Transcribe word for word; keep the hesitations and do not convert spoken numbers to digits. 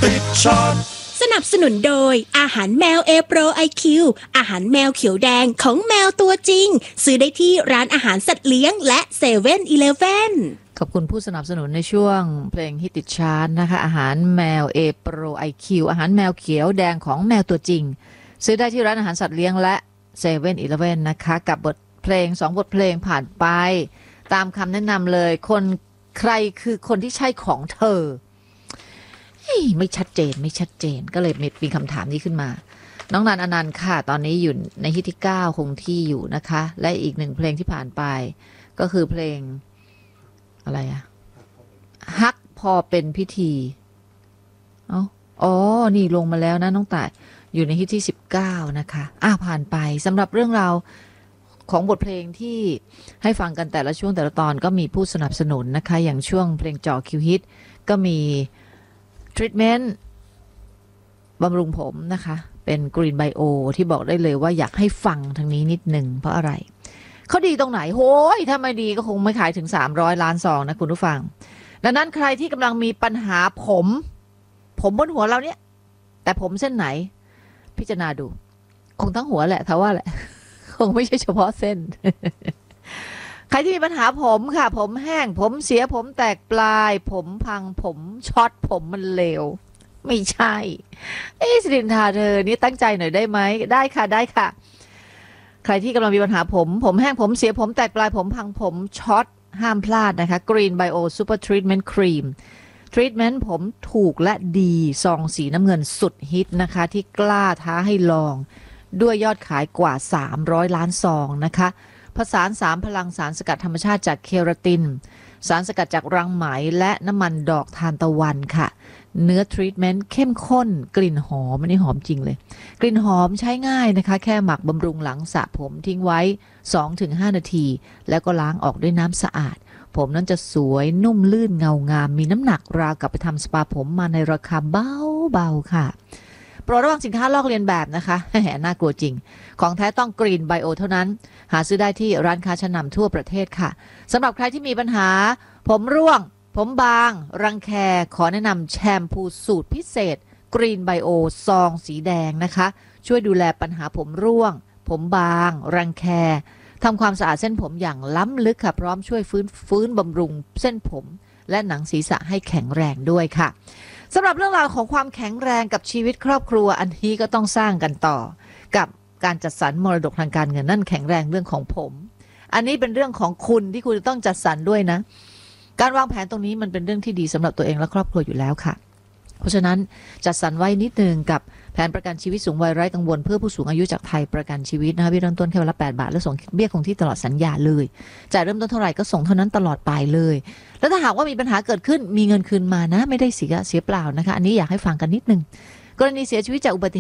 ติดช็อตสนับสนุนโดยอาหารแมวเอโปรไอคิวอาหารแมวเขียวแดงของแมวตัวจริงซื้อได้ที่ร้านอาหารสัตว์เลี้ยงและเซเว่นอีเลฟเว่นขอบคุณผู้สนับสนุนในช่วงเพลงฮิตติดชาร์ตนะคะอาหารแมวเอโปรไอคิวอาหารแมวเขียวแดงของแมวตัวจริงซื้อได้ที่ร้านอาหารสัตว์เลี้ยงและเซเว่นอีเลฟเว่นนะคะกับบทเพลงสองบทเพลงผ่านไปตามคำแนะนำเลยคนใครคือคนที่ใช่ของเธอไม่ชัดเจนไม่ชัดเจนก็เลยมีคำถามนี้ขึ้นมาน้องนันอนันต์ค่ะตอนนี้อยู่ในฮิตที่เก้าคงที่อยู่นะคะและอีกหนึ่งเพลงที่ผ่านไปก็คือเพลงอะไรอะฮักพอเป็นพิธีเอ้าอ๋อนี่ลงมาแล้วนะน้องต่ายอยู่ในฮิตที่สิบเก้านะคะอ่ะผ่านไปสำหรับเรื่องราวของบทเพลงที่ให้ฟังกันแต่ละช่วงแต่ละตอนก็มีผู้สนับสนุนนะคะอย่างช่วงเพลงจ่อคิวฮิตก็มีทรีทเมนต์บำรุงผมนะคะเป็นกรีนไบโอที่บอกได้เลยว่าอยากให้ฟังทางนี้นิดหนึ่งเพราะอะไรเขาดีตรงไหนโห้ยถ้าไม่ดีก็คงไม่ขายถึงสามร้อยล้านซองนะคุณผู้ฟังดังนั้นใครที่กำลังมีปัญหาผมผมบนหัวเราเนี่ยแต่ผมเส้นไหนพิจารณาดูคงทั้งหัวแหละถ้าว่าแหละคงไม่ใช่เฉพาะเส้น ใครที่มีปัญหาผมค่ะผมแห้งผมเสียผมแตกปลายผมพังผมช็อตผมมันเลวไม่ใช่เอ๊ะสิรินทาเธอนี่ตั้งใจหน่อยได้ไหมได้ค่ะได้ค่ะใครที่กำลังมีปัญหาผมผมแห้งผมเสียผมแตกปลายผมพังผมช็อตห้ามพลาดนะคะ Green Bio Super Treatment Cream ทรีทเมนต์ผมถูกและดีซองสีน้ำเงินสุดฮิตนะคะที่กล้าท้าให้ลองด้วยยอดขายกว่าสามร้อยล้านซองนะคะผสานสามพลังสารสกัดธรรมชาติจากเคราตินสารสกัดจากรังไหมและน้ำมันดอกทานตะวันค่ะเนื้อทรีทเมนต์เข้มข้นกลิ่นหอมอันนี้หอมจริงเลยกลิ่นหอมใช้ง่ายนะคะแค่หมักบำรุงหลังสระผมทิ้งไว้ สองถึงห้า นาทีแล้วก็ล้างออกด้วยน้ำสะอาดผมนั้นจะสวยนุ่มลื่นเงางามมีน้ำหนักราวกับไปทำสปาผมมาในราคาเบาๆค่ะโปรดระวังสินค้าลอกเลียนแบบนะคะแหมน่ากลัวจริงของแท้ต้องกรีนไบโอเท่านั้นหาซื้อได้ที่ร้านค้าชั้นนำทั่วประเทศค่ะสำหรับใครที่มีปัญหาผมร่วงผมบางรังแคขอแนะนำแชมพูสูตรพิเศษกรีนไบโอซองสีแดงนะคะช่วยดูแลปัญหาผมร่วงผมบางรังแคทำความสะอาดเส้นผมอย่างล้ำลึกค่ะพร้อมช่วยฟื้นฟื้นบำรุงเส้นผมและหนังศีรษะให้แข็งแรงด้วยค่ะสำหรับเรื่องราวของความแข็งแรงกับชีวิตครอบครัวอันนี้ก็ต้องสร้างกันต่อกับการจัดสรรมรดกทางการเงินนั่นแข็งแรงเรื่องของผมอันนี้เป็นเรื่องของคุณที่คุณต้องจัดสรรด้วยนะการวางแผนตรงนี้มันเป็นเรื่องที่ดีสำหรับตัวเองและครอบครัวอยู่แล้วค่ะเพราะฉะนั้นจัดสรรไว้นิดนึงกับแผนประกันชีวิตสูงวัยไร้กังวลเพื่อผู้สูงอายุจากไทยประกันชีวิตนะคะเบี้ยเริ่มต้นแค่วันละแปดบาทและส่งเบี้ยคงที่ตลอดสัญญาเลยจ่ายเริ่มต้นเท่าไหร่ก็ส่งเท่านั้นตลอดไปเลยแล้วถ้าหากว่ามีปัญหาเกิดขึ้นมีเงินคืนมานะไม่ได้เสียเสียเปล่านะคะอันนี้อยากให้ฟังกันนิดนึงกรณีเสียชีวิตจากอุบัติ